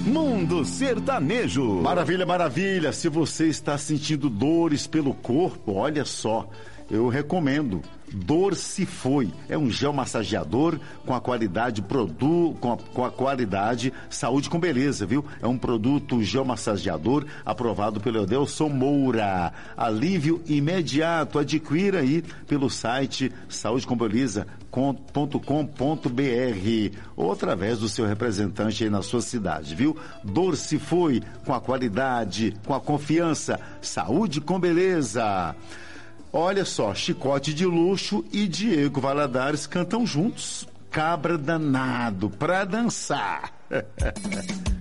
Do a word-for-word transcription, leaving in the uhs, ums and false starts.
Mundo Sertanejo. Maravilha, maravilha. Se você está sentindo dores pelo corpo, olha só, eu recomendo. Dor Se Foi. É um gel massageador com a qualidade produ, com a, com a qualidade saúde com beleza, viu? É um produto gel massageador aprovado pelo Edelson Moura. Alívio imediato. Adquira aí pelo site saúde com beleza ponto com ponto br ou através do seu representante aí na sua cidade, viu? Dor Se Foi, com a qualidade, com a confiança. Saúde com beleza. Olha só, Chicote de Luxo e Diego Valadares cantam juntos. Cabra Danado pra dançar.